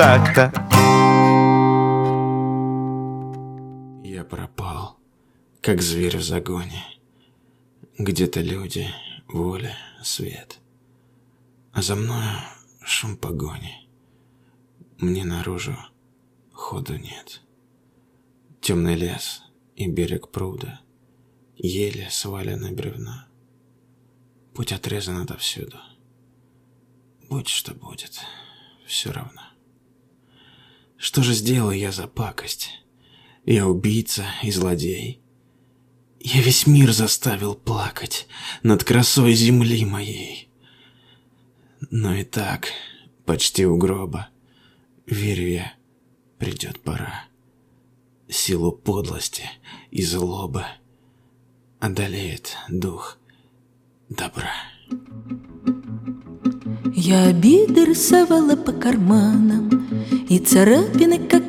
так-то. Я пропал, как зверь в загоне. Где-то люди, воля, свет, а за мною шум погони. Мне наружу ходу нет. Темный лес и берег пруда, еле свалены бревна. Путь отрезан отовсюду. Будь что будет, все равно. Что же сделал я за пакость? Я убийца и злодей. Я весь мир заставил плакать над красой земли моей. Но и так, почти у гроба, верю я, придет пора. Силу подлости и злобы одолеет дух добра. Я обиды рисовала по карманам и царапины